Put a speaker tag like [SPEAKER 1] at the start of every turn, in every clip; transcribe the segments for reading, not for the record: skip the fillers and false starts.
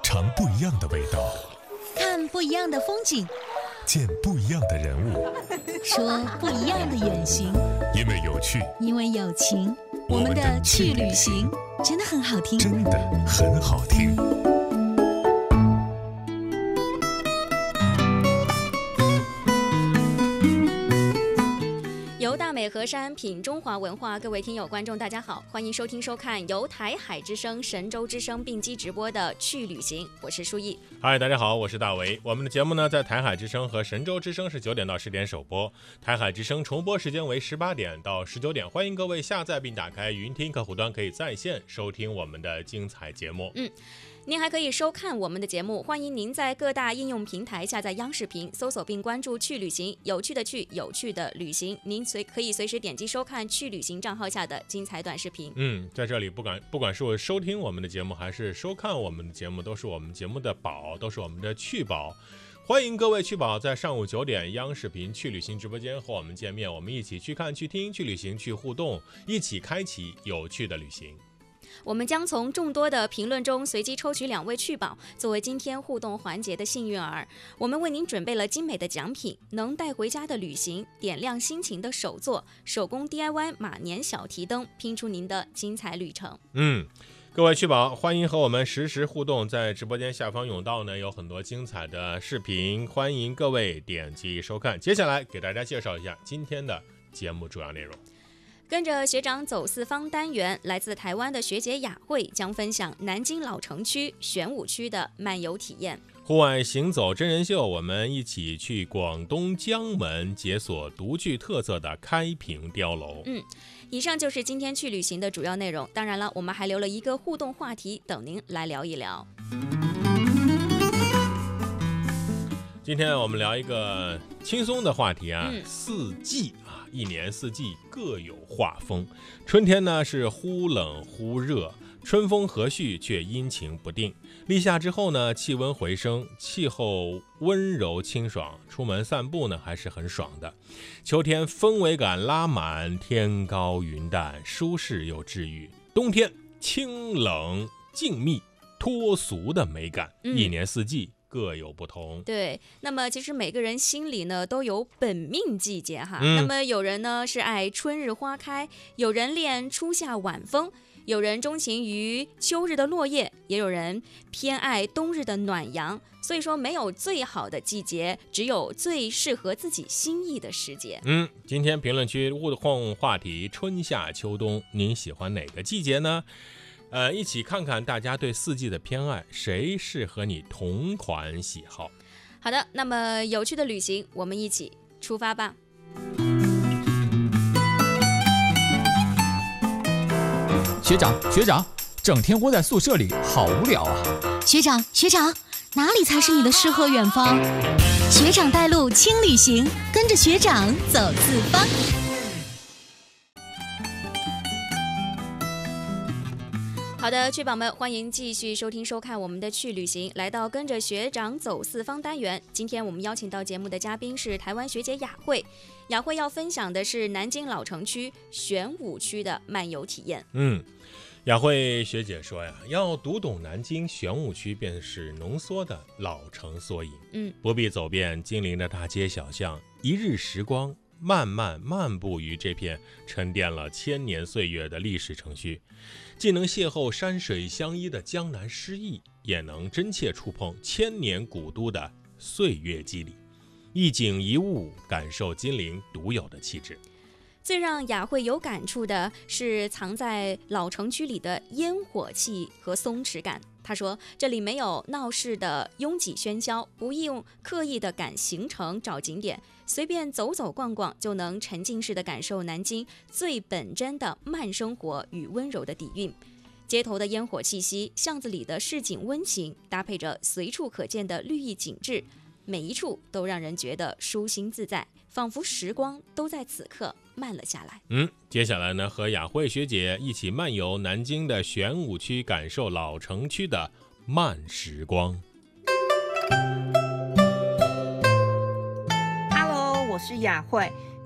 [SPEAKER 1] 尝不一样的味道，
[SPEAKER 2] 看不一样的风景，
[SPEAKER 1] 见不一样的人物，
[SPEAKER 2] 说不一样的远行。
[SPEAKER 1] 因为有趣，
[SPEAKER 2] 因为有情，我们的去旅行真的很好听，
[SPEAKER 1] 真的很好听。
[SPEAKER 3] 游大美河山，品中华文化。各位听友观众大家好，欢迎收听收看由台海之声、神州之声并机直播的去旅行，我是舒毅。
[SPEAKER 4] 嗨，大家好，我是大为。我们的节目呢，在台海之声和神州之声是9点到10点首播，台海之声重播时间为18点到19点。欢迎各位下载并打开语音听客户端，可以在线收听我们的精彩节目。
[SPEAKER 3] 您还可以收看我们的节目，欢迎您在各大应用平台下载央视频，搜索并关注去旅行，有趣的去，有趣的旅行。您可以随时点击收看去旅行账号下的精彩短视频。
[SPEAKER 4] 在这里不管是收听我们的节目还是收看我们的节目，都是我们节目的宝，都是我们的趣宝。欢迎各位趣宝在上午9点央视频去旅行直播间和我们见面，我们一起去看、去听、去旅行、去互动，一起开启有趣的旅行。
[SPEAKER 3] 我们将从众多的评论中随机抽取2位趣宝，作为今天互动环节的幸运儿。我们为您准备了精美的奖品，能带回家的旅行，点亮心情的手作，手工 DIY 马年小提灯，拼出您的精彩旅程。
[SPEAKER 4] 各位趣宝，欢迎和我们实时互动，在直播间下方甬道呢有很多精彩的视频，欢迎各位点击收看。接下来给大家介绍一下今天的节目主要内容。
[SPEAKER 3] 跟着学长走四方单元，来自台湾的学姐雅慧将分享南京老城区玄武区的漫游体验。
[SPEAKER 4] 户外行走真人秀，我们一起去广东江门解锁独具特色的开平碉楼。
[SPEAKER 3] 以上就是今天去旅行的主要内容。当然了，我们还留了一个互动话题等您来聊一聊。
[SPEAKER 4] 今天我们聊一个轻松的话题啊，四季啊，一年四季各有画风。春天呢是忽冷忽热，春风和煦却阴晴不定。立夏之后呢，气温回升，气候温柔清爽，出门散步呢还是很爽的。秋天氛围感拉满，天高云淡，舒适又治愈。冬天清冷静谧，脱俗的美感。一年四季各有不同。对，
[SPEAKER 3] 那么其实每个人心里呢都有本命季节哈。那么有人呢是爱春日花开，有人恋初夏晚风，有人钟情于秋日的落叶，也有人偏爱冬日的暖阳。所以说没有最好的季节，只有最适合自己心意的时节。
[SPEAKER 4] 今天评论区互动话题春夏秋冬，您喜欢哪个季节呢？一起看看大家对四季的偏爱，谁适合你同款喜好。
[SPEAKER 3] 好的，那么有趣的旅行，我们一起出发吧。
[SPEAKER 5] 学长，整天窝在宿舍里好无聊啊。
[SPEAKER 2] 学长，哪里才是你的诗和远方？学长带路轻旅行，跟着学长走四方。
[SPEAKER 3] 好的，趣宝们，欢迎继续收听收看我们的去旅行，来到跟着学长走四方单元。今天我们邀请到节目的嘉宾是台湾学姐雅慧，雅慧要分享的是南京老城区玄武区的漫游体验。
[SPEAKER 4] 雅慧学姐说呀，要读懂南京玄武区，便是浓缩的老城缩影。不必走遍金陵的大街小巷，一日时光慢慢漫步于这片沉淀了千年岁月的历史城区，既能邂逅山水相依的江南诗意，也能真切触碰千年古都的岁月肌理，一景一物感受金陵独有的气质。
[SPEAKER 3] 最让雅慧有感触的是藏在老城区里的烟火气和松弛感。她说，这里没有闹市的拥挤喧嚣，不用刻意的赶行程找景点，随便走走逛逛就能沉浸式的感受南京最本真的慢生活与温柔的底蕴。街头的烟火气息，巷子里的市井温情，搭配着随处可见的绿意景致，每一处都让人觉得舒心自在，仿佛时光都在此刻慢了下来。
[SPEAKER 4] 接下来呢，和雅慧学姐一起漫游南京的玄武区，感受老城区的慢时光。
[SPEAKER 6] Hello， 我是雅慧。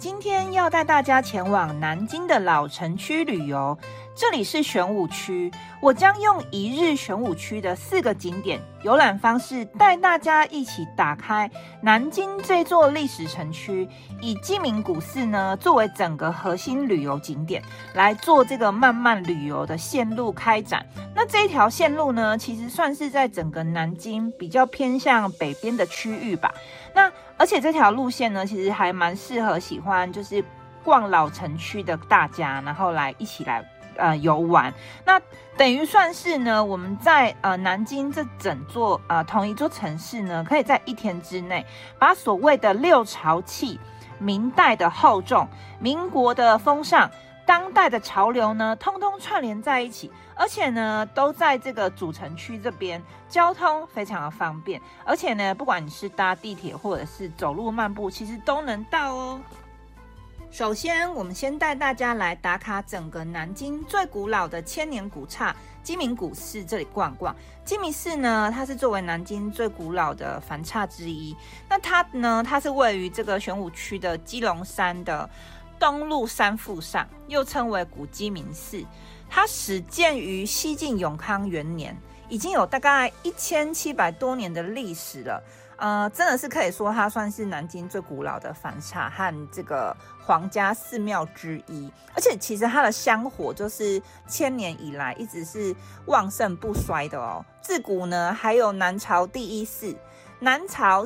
[SPEAKER 6] 今天要带大家前往南京的老城区旅游，这里是玄武区，我将用一日玄武区的4个景点游览方式，带大家一起打开南京这座历史城区，以鸡鸣古寺呢作为整个核心旅游景点，来做这个漫漫旅游的线路开展。那这一条线路呢，其实算是在整个南京比较偏向北边的区域吧。那而且这条路线呢，其实还蛮适合喜欢就是逛老城区的大家，然后一起来游玩。那等于算是呢，我们在南京这整座同一座城市呢，可以在1天之内把所谓的6朝气、明代的厚重、民国的风尚、当代的潮流呢，通通串联在一起，而且呢，都在这个主城区这边，交通非常的方便，而且呢，不管你是搭地铁或者是走路漫步，其实都能到哦。首先，我们先带大家来打卡整个南京最古老的千年古刹鸡鸣古寺这里逛逛。鸡鸣寺呢，它是作为南京最古老的梵刹之一。那它是位于这个玄武区的基隆山的东麓山腹上，又称为古鸡鸣寺。它始建于西晋永康元年，已经有大概1700多年的历史了。真的是可以说它算是南京最古老的梵刹和这个皇家寺庙之一，而且其实它的香火就是千年以来一直是旺盛不衰的哦。自古呢，还有南朝第一寺、南朝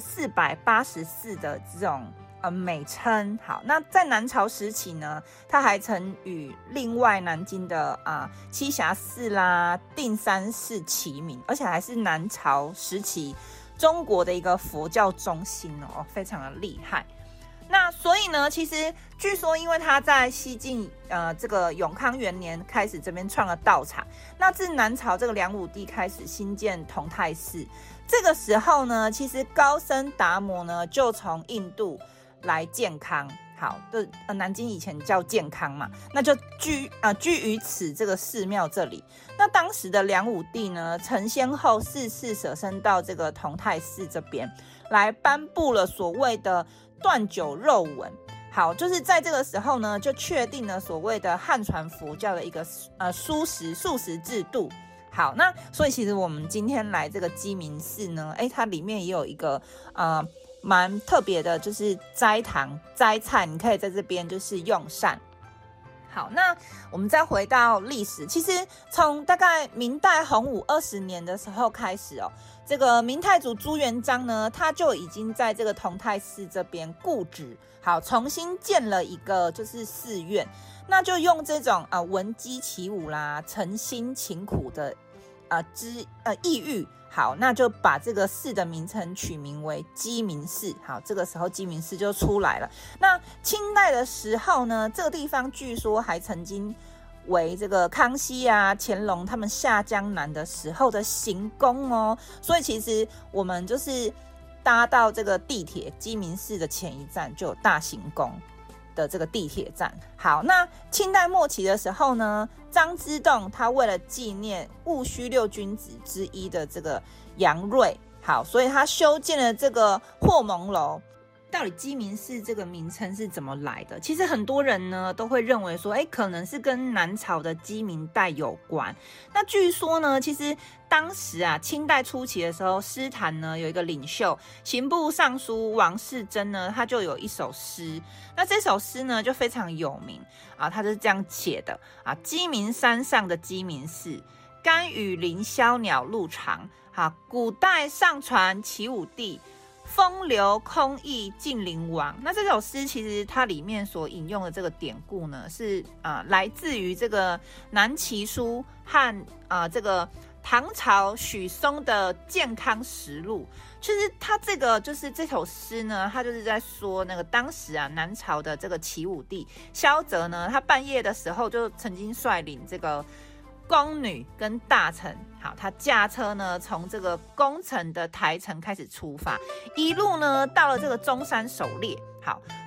[SPEAKER 6] 484的这种美称。好，那在南朝时期呢，它还曾与另外南京的栖霞寺啦、定山寺齐名，而且还是南朝时期中国的一个佛教中心哦，非常的厉害。那所以呢，其实据说因为他在西晋这个永康元年开始这边创了道场，那自南朝这个梁武帝开始兴建同泰寺，这个时候呢，其实高僧达摩呢就从印度来建康。好，南京以前叫建康嘛，那就居于此这个寺庙这里。那当时的梁武帝呢，曾先后4次舍身到这个同泰寺这边，来颁布了所谓的断酒肉文。好，就是在这个时候呢，就确定了所谓的汉传佛教的一个素食制度。好，那所以其实我们今天来这个鸡鸣寺呢，它里面也有一个蛮特别的，就是斋堂斋菜，你可以在这边就是用膳。好，那我们再回到历史，其实从大概明代洪武20年的时候开始哦，这个明太祖朱元璋呢，他就已经在这个同泰寺这边固执，好，重新建了一个就是寺院，那就用这种闻鸡起舞啦、诚心勤苦的意喻。好，那就把这个寺的名称取名为鸡鸣寺。好，这个时候鸡鸣寺就出来了。那清代的时候呢，这个地方据说还曾经为这个康熙乾隆他们下江南的时候的行宫哦。所以其实我们就是搭到这个地铁鸡鸣寺的前一站就有大行宫的这个地铁站。好，那清代末期的时候呢，张之洞他为了纪念戊戌6君子之一的这个杨锐，好，所以他修建了这个霍蒙楼。到底鸡鸣寺这个名称是怎么来的？其实很多人呢都会认为说，可能是跟南朝的鸡鸣带有关。那据说呢，其实当时清代初期的时候，诗坛呢有一个领袖刑部尚书王士祯呢，他就有一首诗。那这首诗呢就非常有名他就是这样写的鸡鸣山上的鸡鸣寺，甘雨林霄鸟路长。古代上传齐武帝，风流空逸晋灵王。那这首诗其实它里面所引用的这个典故呢，是来自于这个南齐书和这个唐朝许嵩的《健康实录》。其实它这个就是这首诗呢，它就是在说那个当时南朝的这个齐武帝萧泽呢，他半夜的时候就曾经率领这个宫女跟大臣，好，他驾车呢从这个宫城的台城开始出发，一路呢到了这个中山狩猎。好，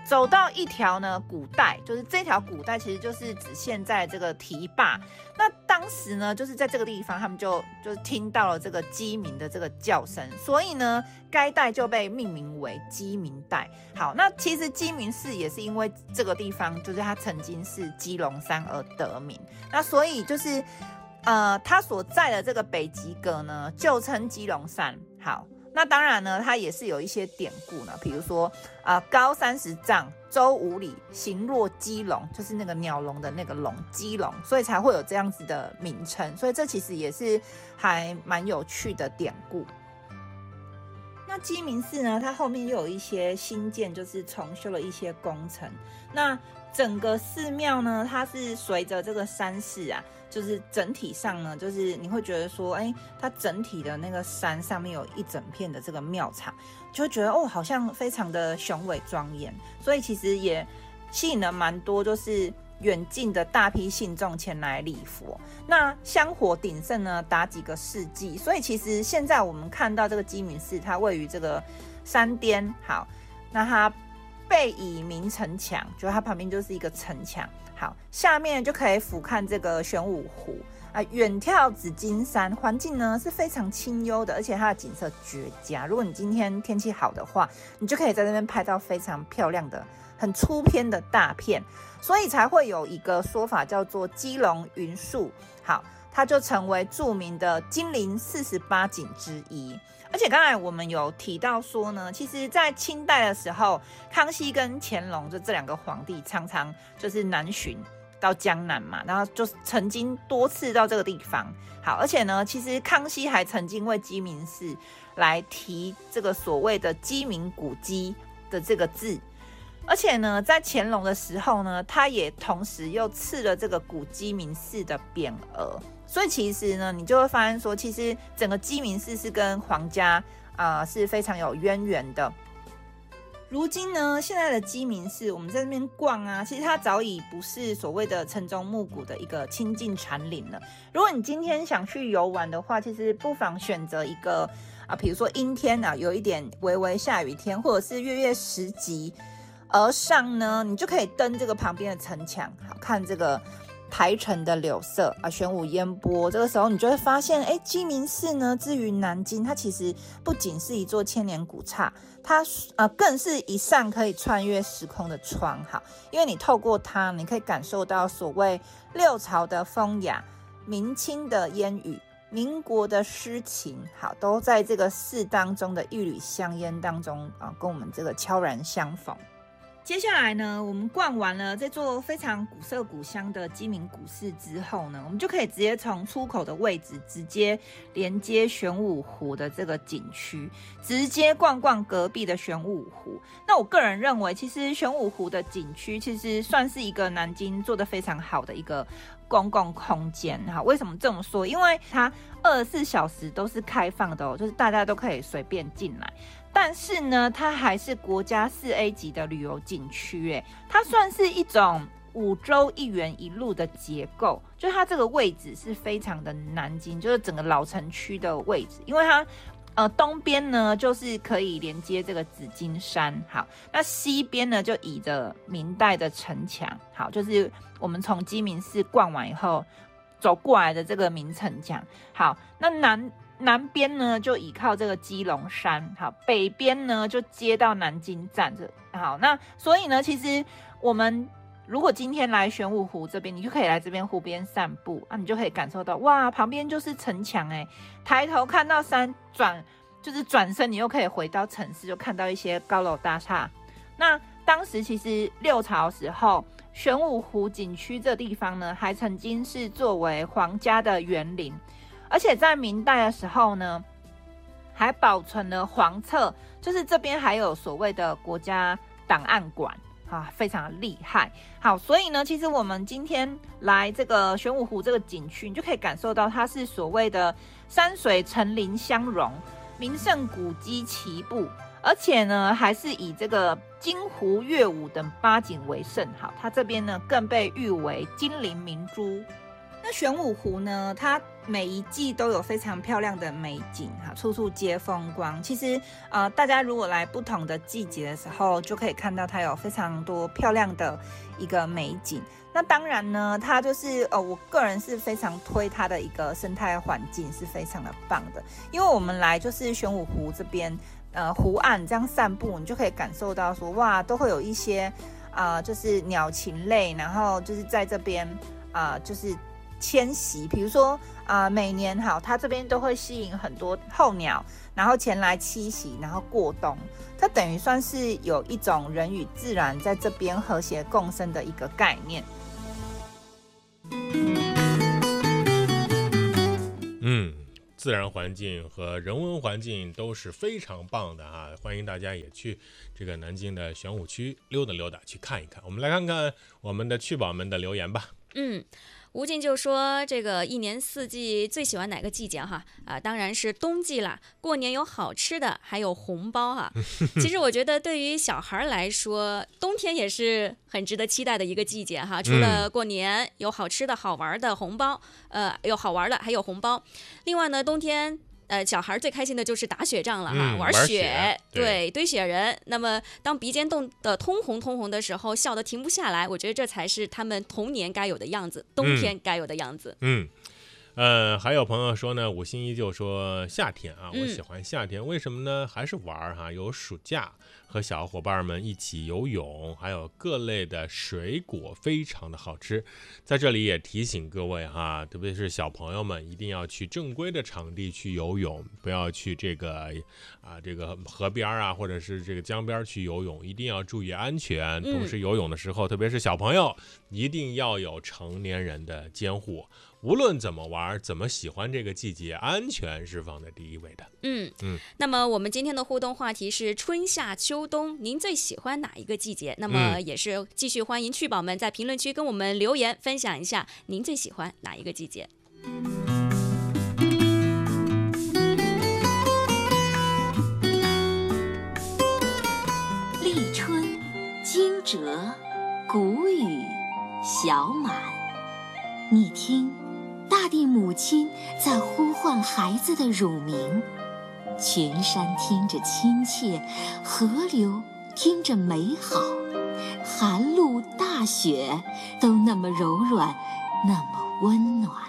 [SPEAKER 6] 走到一条呢古带，就是这条古带其实就是指现在这个堤坝。那当时呢，就是在这个地方，他们就是听到了这个鸡鸣的这个叫声，所以呢，该带就被命名为鸡鸣带。好，那其实鸡鸣寺也是因为这个地方就是它曾经是基隆山而得名，那所以就是它所在的这个北极阁呢，就称基隆山。好。那当然呢，它也是有一些典故呢，比如说高30丈，周5里，形若鸡笼，就是那个鸟笼的那个笼，鸡笼，所以才会有这样子的名称。所以这其实也是还蛮有趣的典故。那鸡鸣寺呢，它后面又有一些新建，就是重修了一些工程。那整个寺庙呢，它是随着这个山势啊，就是整体上呢，就是你会觉得说，它整体的那个山上面有一整片的这个庙场，就会觉得好像非常的雄伟庄严，所以其实也吸引了蛮多就是远近的大批信众前来礼佛。那香火鼎盛呢，达几个世纪，所以其实现在我们看到这个鸡鸣寺，它位于这个山巅，好，那它背倚明城墙，就它旁边就是一个城墙。好，下面就可以俯瞰这个玄武湖远眺紫金山，环境呢是非常清幽的，而且它的景色绝佳。如果你今天天气好的话，你就可以在这边拍到非常漂亮的、很出片的大片，所以才会有一个说法叫做基隆云树。好，它就成为著名的金陵48景之一。而且刚才我们有提到说呢，其实在清代的时候，康熙跟乾隆就这两个皇帝常常就是南巡到江南嘛，然后就曾经多次到这个地方。好，而且呢，其实康熙还曾经为鸡鸣寺来题这个所谓的鸡鸣古迹的这个字。而且呢，在乾隆的时候呢，他也同时又赐了这个古鸡鸣寺的匾额。所以其实呢，你就会发现说，其实整个鸡鸣寺是跟皇家是非常有渊源的。如今呢，现在的鸡鸣寺，我们在那边逛啊，其实它早已不是所谓的城中暮谷的一个清净禅林了。如果你今天想去游玩的话，其实不妨选择一个比如说阴天有一点微微下雨天，或者是月月10级而上呢，你就可以登这个旁边的城墙，好看这个台城的柳色玄武烟波。这个时候你就会发现，鸡鸣寺呢，至于南京，它其实不仅是一座千年古刹，它更是一扇可以穿越时空的窗。好，因为你透过它，你可以感受到所谓六朝的风雅、明清的烟雨、民国的诗情，好，都在这个寺当中的一缕香烟当中跟我们这个悄然相逢。接下来呢，我们逛完了这座非常古色古香的鸡鸣古寺之后呢，我们就可以直接从出口的位置直接连接玄武湖的这个景区，直接逛逛隔壁的玄武湖。那我个人认为，其实玄武湖的景区其实算是一个南京做得非常好的一个公共空间。好，为什么这么说？因为它24小时都是开放的就是大家都可以随便进来。但是呢，它还是国家4A 级的旅游景区，它算是一种5州1园1路的结构，就它这个位置是非常的南京，就是整个老城区的位置，因为它东边呢就是可以连接这个紫金山，好，那西边呢就倚着明代的城墙，好，就是我们从鸡鸣寺逛完以后走过来的这个明城墙，好，那南边呢就倚靠这个基隆山，好，北边呢就接到南京站，好，那所以呢，其实我们如果今天来玄武湖这边，你就可以来这边湖边散步你就可以感受到，哇，旁边就是城墙抬头看到山，转身你又可以回到城市，就看到一些高楼大厦。那当时其实六朝的时候，玄武湖景区这地方呢，还曾经是作为皇家的园林。而且在明代的时候呢，还保存了皇册，就是这边还有所谓的国家档案馆非常厉害。好，所以呢，其实我们今天来这个玄武湖这个景区，你就可以感受到它是所谓的山水城林相融，名胜古迹齐步，而且呢，还是以这个金湖、乐舞等8景为盛。好，它这边呢更被誉为金陵明珠。那玄武湖呢，它每一季都有非常漂亮的美景，处处皆风光。其实大家如果来不同的季节的时候，就可以看到它有非常多漂亮的一个美景。那当然呢，它就是我个人是非常推它的一个生态环境是非常的棒的，因为我们来就是玄武湖这边湖岸这样散步，你就可以感受到说哇，都会有一些就是鸟禽类，然后就是在这边就是迁徙，比如说每年它这边都会吸引很多候鸟，然后前来栖息，然后过冬。它等于算是有一种人与自然在这边和谐共生的一个概念。
[SPEAKER 4] 自然环境和人文环境都是非常棒的啊！欢迎大家也去这个南京的玄武区溜达溜达，去看一看。我们来看看我们的趣宝们的留言吧。
[SPEAKER 3] 吴静就说这个一年四季最喜欢哪个季节哈？当然是冬季啦，过年有好吃的，还有红包哈。其实我觉得对于小孩来说，冬天也是很值得期待的一个季节哈。除了过年有好吃的好玩的红包，有好玩的还有红包。另外呢，冬天小孩最开心的就是打雪仗了哈，玩雪，对，堆雪人。那么当鼻尖冻得通红的时候，笑得停不下来，我觉得这才是他们童年该有的样子，冬天该有的样子。
[SPEAKER 4] 还有朋友说呢，五星依旧说夏天啊，我喜欢夏天，为什么呢？还是玩哈，有暑假，和小伙伴们一起游泳，还有各类的水果，非常的好吃。在这里也提醒各位哈，特别是小朋友们，一定要去正规的场地去游泳，不要去这个河边啊，或者是这个江边去游泳，一定要注意安全。同时游泳的时候，特别是小朋友，一定要有成年人的监护。无论怎么玩，怎么喜欢这个季节，安全是放在第一位的。
[SPEAKER 3] 那么我们今天的互动话题是春夏秋冬，您最喜欢哪一个季节？那么也是继续欢迎趣宝们在评论区跟我们留言，分享一下您最喜欢哪一个季节。
[SPEAKER 2] 立春、惊蛰、谷雨、小满，你听，大地母亲在呼唤孩子的乳名，群山听着亲切，河流听着美好，寒露大雪都那么柔软，那么温暖。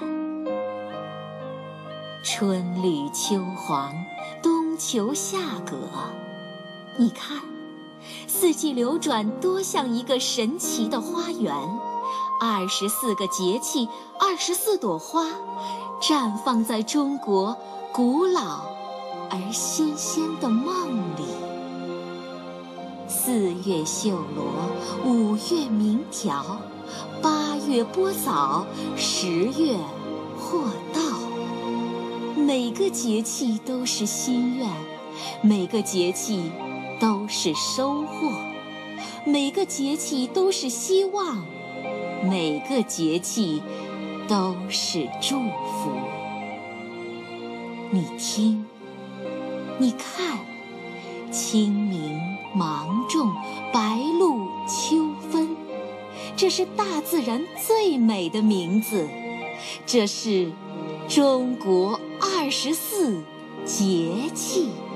[SPEAKER 2] 春绿秋黄，冬秋夏葛，你看，四季流转多像一个神奇的花园，24个节气，24朵花，绽放在中国古老而新鲜的梦里。4月绣罗，5月鸣条，8月播枣，10月获稻。每个节气都是心愿，每个节气都是收获，每个节气都是希望，每个节气都是祝福。你听，你看，清明、芒种、白露、秋分，这是大自然最美的名字，这是中国24节气。